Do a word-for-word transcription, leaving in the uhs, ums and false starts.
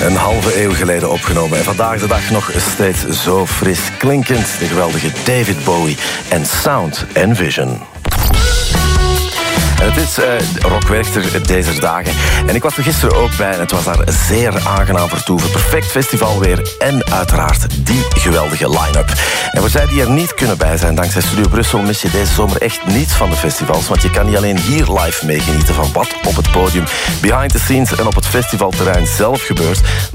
Een halve eeuw geleden opgenomen en vandaag de dag nog steeds zo fris klinkend. De geweldige David Bowie en Sound and Vision. En het is uh, Rock Werchter deze dagen. En ik was er gisteren ook bij en het was daar zeer aangenaam vertoeven. Perfect festivalweer en uiteraard die geweldige line-up. En voor zij die er niet kunnen bij zijn, dankzij Studio Brussel, mis je deze zomer echt niets van de festivals. Want je kan niet alleen hier live meegenieten van wat op het podium, behind the scenes en op het festivalterrein zelf gebeurt,